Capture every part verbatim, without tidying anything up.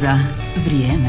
za vrijeme.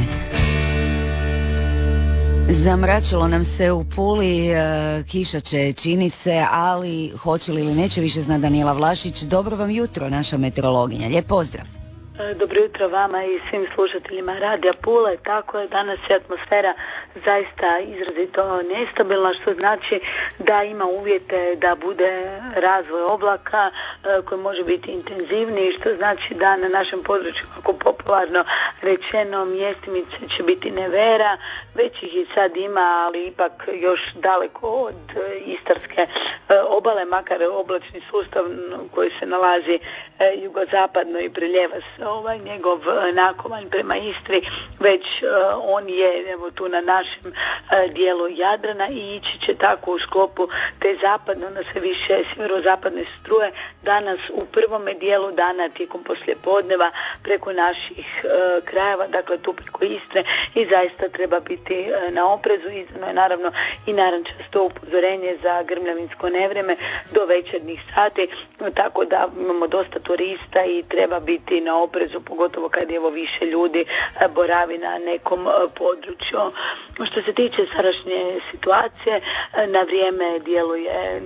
Zamračilo nam se u Puli, e, kiša će čini se, ali hoće li ili neće više zna Danijela Vlašić. Dobro vam jutro, naša meteorologinja. Lijep pozdrav. Dobro jutro vama i svim slušateljima Radija Pule. Tako je, danas je atmosfera zaista izrazito nestabilna, što znači da ima uvjete da bude razvoj oblaka e, koji može biti intenzivniji, što znači da na našem području, kako popularno rečeno, mjestimice će biti nevera. Već ih i sad ima, ali ipak još daleko od e, istarske e, obale, makar oblačni sustav koji se nalazi e, jugozapadno i preljeva se ovaj njegov nakovanj prema Istri, već uh, on je evo tu na našem uh, dijelu Jadrana i ići će tako u sklopu te zapadno na sve više sjeverozapadne struje danas u prvome dijelu dana tijekom poslijepodneva preko naših uh, krajeva, dakle tu preko Istre, i zaista treba biti uh, na oprezu. Izdano je naravno i narančasto upozorenje za grmljavinsko nevrijeme do večernjih sati, tako da imamo dosta turista i treba biti na oprezu, pogotovo kad je evo više ljudi boravi na nekom području. Što se tiče sadašnje situacije, na vrijeme djeluje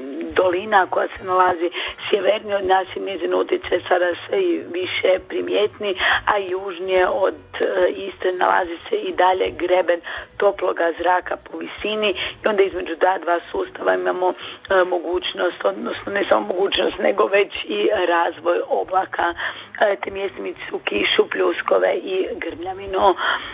dolina koja se nalazi sjevernije od nas i njezin utjecaj sada sve i više primjetni, a južnije od Istre nalazi se i dalje greben toploga zraka po visini i onda između ta dva sustava imamo e, mogućnost, odnosno ne samo mogućnost, nego već i razvoj oblaka, e, te mjestimice u kišu, pljuskove i grmljavinu.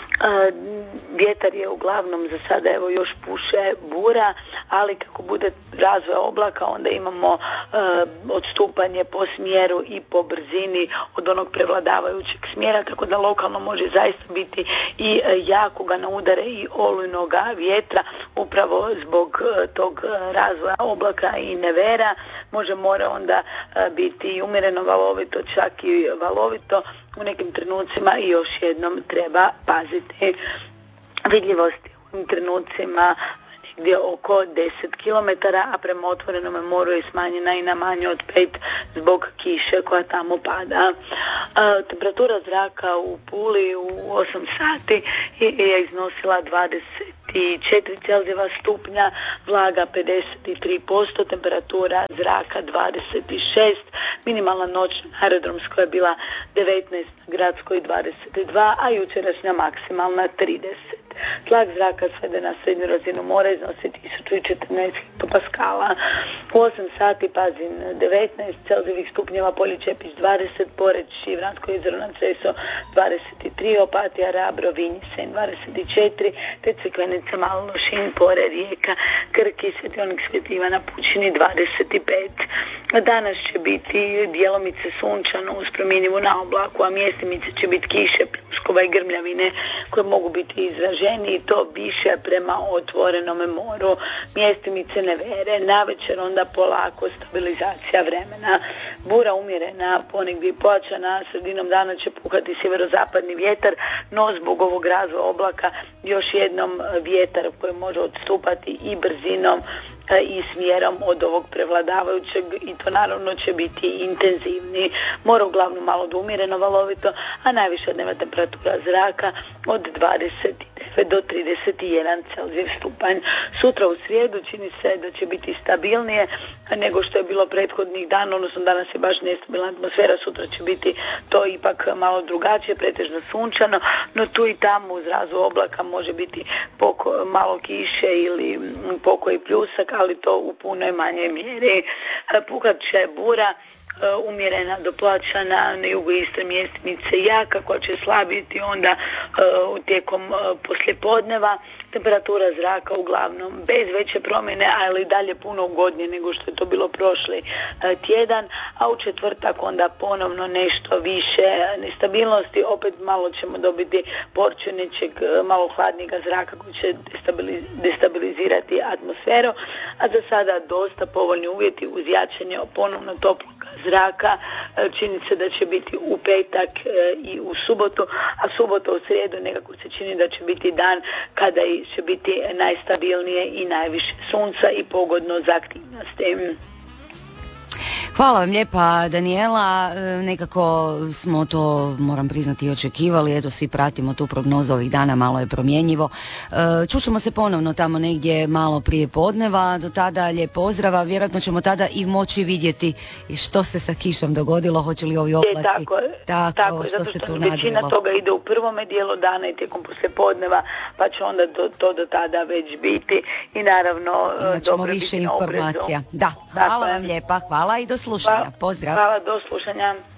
E, vjetar je uglavnom za sada evo još puše bura, ali kako bude razvoj oblaka onda imamo e, odstupanje po smjeru i po brzini od onog prevladavajućeg smjera, tako da lokalno može zaista biti i e, jakoga na udare i olujnoga vjetra. Upravo zbog e, tog razvoja oblaka i nevera može more onda e, biti i umjereno valovito, čak i valovito u nekim trenucima, i još jednom treba paziti. Vidljivosti u ovim trenucima gdje oko deset kilometara, a prema otvorenome moru je smanjena i na manje od pet zbog kiše koja tamo pada. E, temperatura zraka u Puli u osam sati je iznosila dvadeset četiri Celzijeva stupnja, vlaga pedeset tri posto, temperatura zraka dvadeset šest, minimalna noć na aerodromskoj je bila devetnaest, na gradskoj dvadeset dva, a jučerašnja maksimalna trideset. Tlak zraka svede na srednju razinu mora iznosi tisuću četrnaest hektopaskala. U osam sati Pazin devetnaest Celzijevih stupnjeva, Polje Čepić dvadeset, Poreč i Vransko jezero na Cresu dvadeset tri, Opatija, Rebro, Vinj, Senj dvadeset četiri, te Crikvenica, Malo Lošinj, Pore, Rijeka, Krk i Svetionik Sveti Ivan na Pučini dvadeset pet. Danas će biti djelomice sunčano uz promjenjivu na oblaku, a mjestimice će biti kiše, pljuskova i grmljavine koje mogu biti izražene i to više prema otvorenome moru. Mjestimice nevere, navečer onda polako stabilizacija vremena. Bura umjerena, ponegdje i pojačana, sredinom dana će puhati sjeverozapadni vjetar, no zbog ovog razvoja oblaka još jednom vjetar koji može odstupati i brzinom i smjerom od ovog prevladavajućeg, i to naravno će biti intenzivniji. More uglavnom malo do umjereno valovito, a najviša dnevna temperatura zraka od dvadeset devet do trideset jedan Celzijev stupanj. Sutra u srijedu čini se da će biti stabilnije nego što je bilo prethodnih dana, odnosno danas je baš nestabilna atmosfera, sutra će biti to ipak malo drugačije, pretežno sunčano, no tu i tamo uz razvoj oblaka može biti poko, malo kiše ili pokoj pljusak, ali to u punoj manjoj mjeri. Puhat će bura, umjerena do pojačana na jugu Istre, mjestimice jaka koja će slabiti onda uh, tijekom uh, poslijepodneva. Temperatura zraka uglavnom bez veće promjene, ali dalje puno ugodnije nego što je to bilo prošli uh, tjedan, a u četvrtak onda ponovno nešto više nestabilnosti, opet malo ćemo dobiti porciju nečeg uh, malo hladnijega zraka koji će destabiliz- destabilizirati atmosferu, a za sada dosta povoljni uvjeti uz jačanje ponovno toplog zraka. Čini se da će biti u petak i u subotu, a subota u srijedu nekako se čini da će biti dan kada će biti najstabilnije i najviše sunca i pogodno za aktivnosti. Hvala. Hvala vam lijepa, Danijela. E, nekako smo to, moram priznati, i očekivali. Eto, svi pratimo tu prognozu ovih dana, malo je promjenjivo. E, čućemo se ponovno tamo negdje malo prije podneva. Do tada lijep pozdrava. Vjerojatno ćemo tada i moći vidjeti što se sa kišom dogodilo, hoće li ovi oblaci. Je, tako je, tako, tako je, što zato se što tu većina nadvilo. toga ide u prvome dijelu dana i tijekom poslijepodneva, pa će onda do, to do tada već biti i naravno Imat ćemo dobro više biti na oprezu. informacija. Da, Tako hvala je. vam lijepa, hvala i do slušanja. Hvala, Pozdrav. hvala, do slušanja.